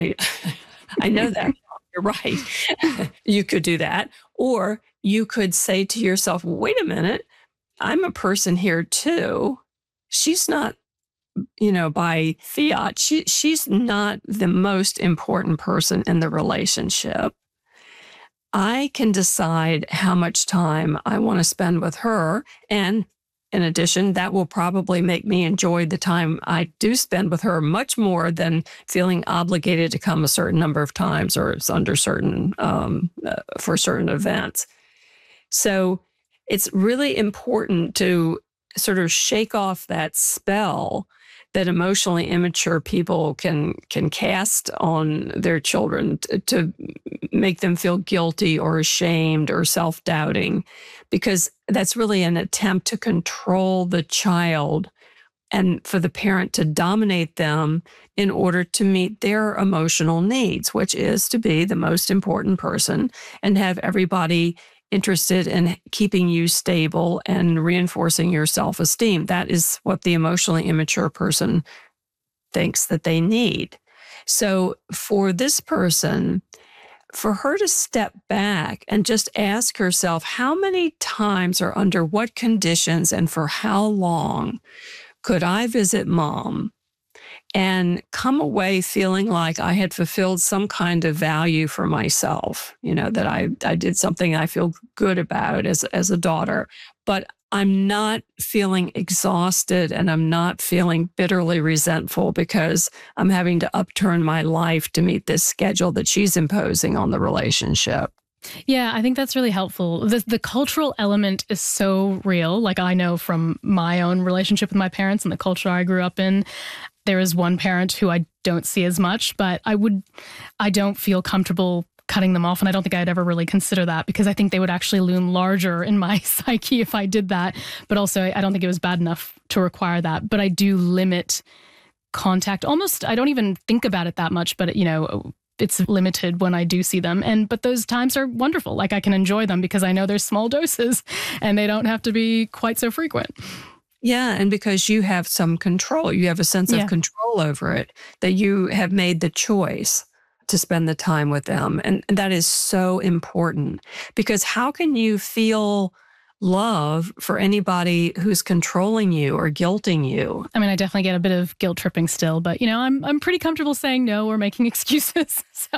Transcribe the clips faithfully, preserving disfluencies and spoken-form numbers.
I know that. You're right. You could do that. Or you could say to yourself, wait a minute, I'm a person here too. She's not, you know, by fiat, she, she's not the most important person in the relationship. I can decide how much time I want to spend with her. And in addition, that will probably make me enjoy the time I do spend with her much more than feeling obligated to come a certain number of times or it's under certain, um, uh, for certain events. So it's really important to sort of shake off that spell that emotionally immature people can can cast on their children to, to make them feel guilty or ashamed or self-doubting, because that's really an attempt to control the child and for the parent to dominate them in order to meet their emotional needs, which is to be the most important person and have everybody interested in keeping you stable and reinforcing your self-esteem. That is what the emotionally immature person thinks that they need. So for this person, for her to step back and just ask herself, how many times or under what conditions and for how long could I visit mom and come away feeling like I had fulfilled some kind of value for myself, you know, that I, I did something I feel good about as, as a daughter, but I'm not feeling exhausted and I'm not feeling bitterly resentful because I'm having to upturn my life to meet this schedule that she's imposing on the relationship. Yeah, I think that's really helpful. The, the cultural element is so real. Like I know from my own relationship with my parents and the culture I grew up in, there is one parent who I don't see as much, but I would, I don't feel comfortable cutting them off. And I don't think I'd ever really consider that because I think they would actually loom larger in my psyche if I did that. But also, I don't think it was bad enough to require that. But I do limit contact. Almost, I don't even think about it that much, but you know, it's limited when I do see them. And, but those times are wonderful. Like I can enjoy them because I know there's small doses and they don't have to be quite so frequent. Yeah, and because you have some control, you have a sense Yeah. of control over it, that you have made the choice to spend the time with them. And that is so important because how can you feel love for anybody who's controlling you or guilting you? I mean, I definitely get a bit of guilt tripping still, but you know, I'm I'm pretty comfortable saying no or making excuses. So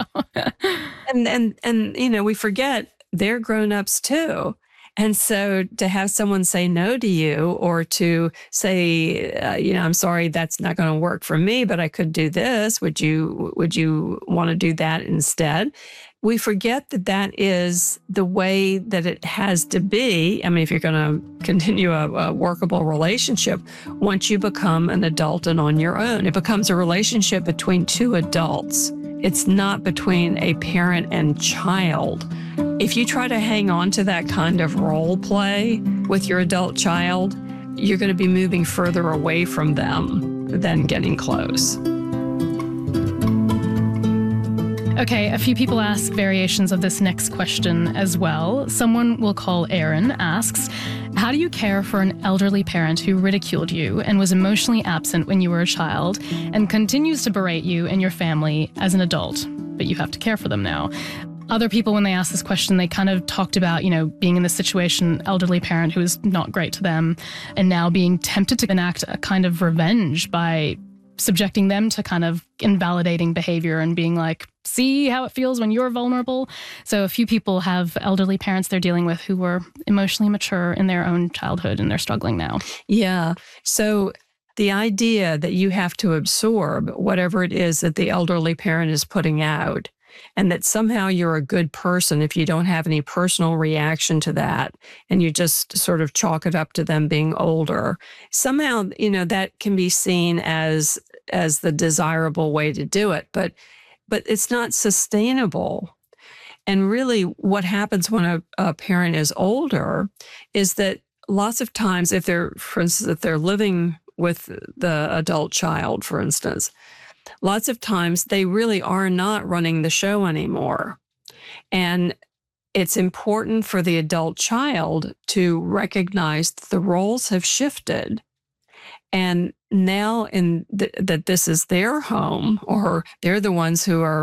and and and you know, we forget they're grown-ups too. And so to have someone say no to you or to say, uh, you know, I'm sorry, that's not going to work for me, but I could do this. Would you, would you want to do that instead? We forget that that is the way that it has to be. I mean, if you're going to continue a, a workable relationship, once you become an adult and on your own, it becomes a relationship between two adults. It's not between a parent and child. If you try to hang on to that kind of role play with your adult child, you're going to be moving further away from them than getting close. Okay, a few people ask variations of this next question as well. Someone we'll call Aaron asks, how do you care for an elderly parent who ridiculed you and was emotionally absent when you were a child and continues to berate you and your family as an adult, but you have to care for them now? Other people, when they asked this question, they kind of talked about, you know, being in this situation, elderly parent who is not great to them, and now being tempted to enact a kind of revenge by subjecting them to kind of invalidating behavior and being like, see how it feels when you're vulnerable. So a few people have elderly parents they're dealing with who were emotionally mature in their own childhood and they're struggling now. Yeah. So the idea that you have to absorb whatever it is that the elderly parent is putting out, and that somehow you're a good person if you don't have any personal reaction to that, and you just sort of chalk it up to them being older. Somehow, you know, that can be seen as as the desirable way to do it, but but it's not sustainable. And really, what happens when a, a parent is older is that lots of times, if they're, for instance, if they're living with the adult child, for instance, lots of times they really are not running the show anymore. And it's important for the adult child to recognize that the roles have shifted And now in th- that this is their home, or they're the ones who are